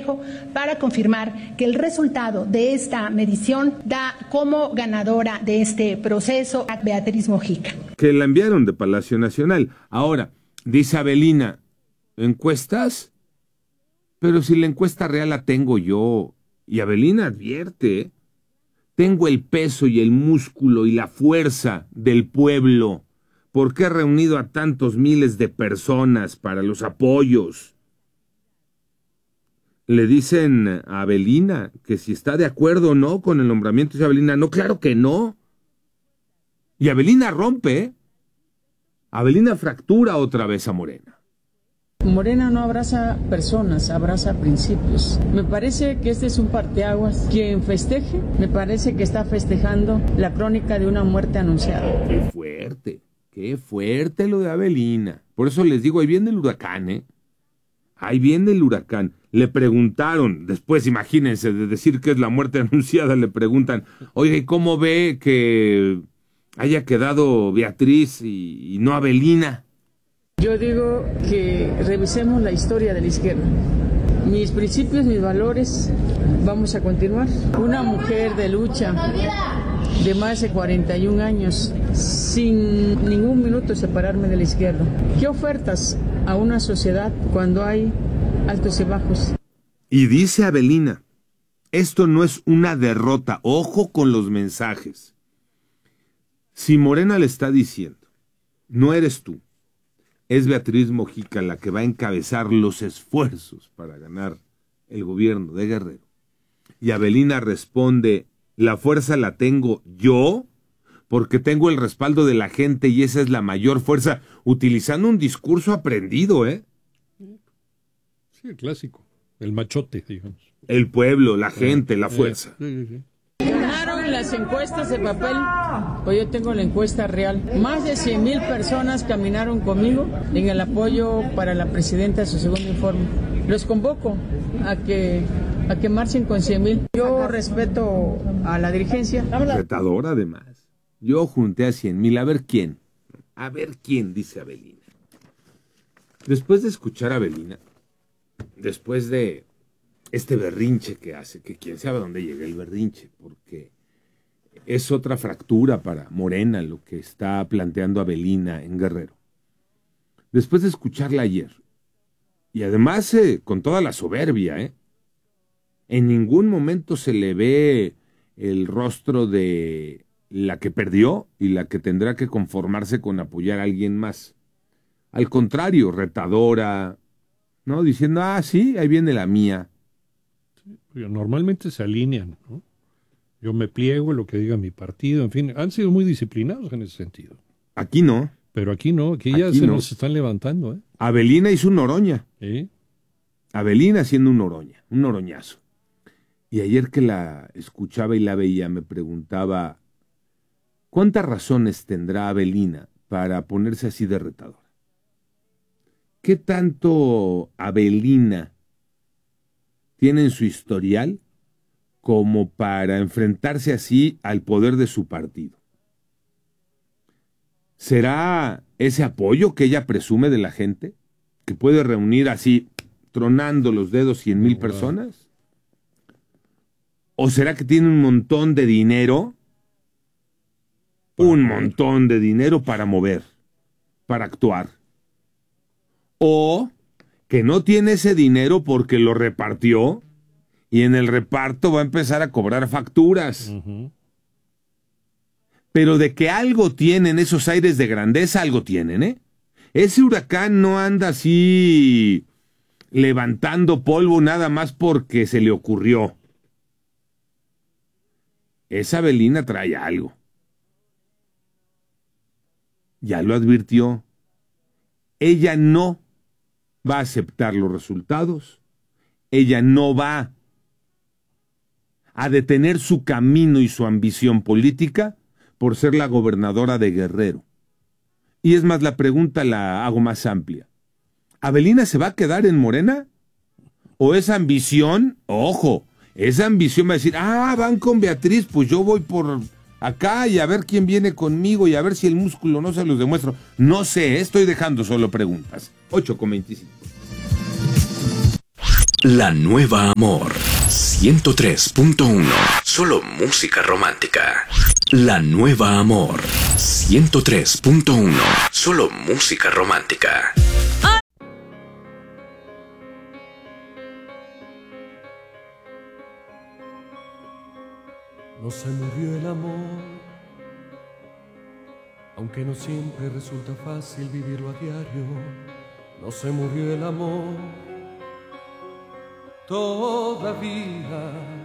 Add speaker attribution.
Speaker 1: Consejo para confirmar que el resultado de esta medición da como ganadora de este proceso a Beatriz Mojica.
Speaker 2: Que la enviaron de Palacio Nacional. Ahora, dice Avelina, ¿encuestas? Pero si la encuesta real la tengo yo. Y Avelina advierte, tengo el peso y el músculo y la fuerza del pueblo, porque he reunido a tantos miles de personas para los apoyos. Le dicen a Avelina que si está de acuerdo o no con el nombramiento de Avelina. No, claro que no. Y Avelina rompe, ¿eh? Avelina fractura otra vez a Morena.
Speaker 3: Morena no abraza personas, abraza principios. Me parece que este es un parteaguas. Quien festeje, me parece que está festejando la crónica de una muerte anunciada.
Speaker 2: Qué fuerte lo de Avelina. Por eso les digo, ahí viene el huracán, ¿eh? Ahí viene el huracán. Le preguntaron, después imagínense, de decir que es la muerte anunciada, le preguntan, oye, ¿y cómo ve que haya quedado Beatriz y no Avelina?
Speaker 3: Yo digo que revisemos la historia de la izquierda. Mis principios, mis valores, vamos a continuar. Una mujer de lucha de más de 41 años, sin ningún minuto separarme de la izquierda. ¿Qué ofertas a una sociedad cuando hay altos y bajos?
Speaker 2: Y dice Avelina, esto no es una derrota, ojo con los mensajes. Si Morena le está diciendo, no eres tú, es Beatriz Mojica la que va a encabezar los esfuerzos para ganar el gobierno de Guerrero, y Avelina responde, la fuerza la tengo yo, porque tengo el respaldo de la gente y esa es la mayor fuerza, utilizando un discurso aprendido, ¿eh?
Speaker 4: Sí, el clásico, el machote, digamos.
Speaker 2: El pueblo, la gente, la fuerza.
Speaker 4: Sí.
Speaker 3: Ganaron las encuestas de papel, pues yo tengo la encuesta real. Más de 100,000 personas caminaron conmigo en el apoyo para la presidenta de su segundo informe. Los convoco a que marchen con 100,000. Yo respeto a la dirigencia.
Speaker 2: Retador, además. Yo junté a 100,000. A ver quién, dice Avelina. Después de escuchar a Avelina, después de este berrinche que hace, que quién sabe a dónde llega el berrinche, porque es otra fractura para Morena lo que está planteando Avelina en Guerrero. Después de escucharla ayer, y además con toda la soberbia, en ningún momento se le ve el rostro de la que perdió y la que tendrá que conformarse con apoyar a alguien más. Al contrario, retadora, ¿no? Diciendo, sí, ahí viene la mía.
Speaker 4: Normalmente se alinean, ¿no? Yo me pliego lo que diga mi partido, en fin, han sido muy disciplinados en ese sentido.
Speaker 2: Aquí no.
Speaker 4: Pero aquí no, aquí ya se nos están levantando, ¿eh?
Speaker 2: Avelina hizo un Noroña.
Speaker 4: ¿Sí?
Speaker 2: Avelina haciendo un Noroña, un noroñazo. Y ayer que la escuchaba y la veía, me preguntaba, ¿cuántas razones tendrá Avelina para ponerse así de retadora? ¿Qué tanto Avelina tiene en su historial como para enfrentarse así al poder de su partido? ¿Será ese apoyo que ella presume de la gente? ¿Que puede reunir así, tronando los dedos, 100,000 personas? ¿O será que tiene un montón de dinero? Un montón de dinero para mover, para actuar. O que no tiene ese dinero porque lo repartió y en el reparto va a empezar a cobrar facturas. Uh-huh. Pero de que algo tienen esos aires de grandeza, algo tienen, ¿eh? Ese huracán no anda así levantando polvo nada más porque se le ocurrió. Esa Avelina trae algo. Ya lo advirtió. Ella no va a aceptar los resultados. Ella no va a detener su camino y su ambición política por ser la gobernadora de Guerrero. Y es más, la pregunta la hago más amplia. ¿Avelina se va a quedar en Morena? ¿O esa ambición, ojo, esa ambición va a decir, van con Beatriz, pues yo voy por acá y a ver quién viene conmigo y a ver si el músculo no se los demuestro? No sé, estoy dejando solo preguntas. 8:25.
Speaker 5: La Nueva Amor 103.1. Solo música romántica. La Nueva Amor 103.1. Solo música romántica.
Speaker 6: No se murió el amor, aunque no siempre resulta fácil vivirlo a diario. No se murió el amor, todavía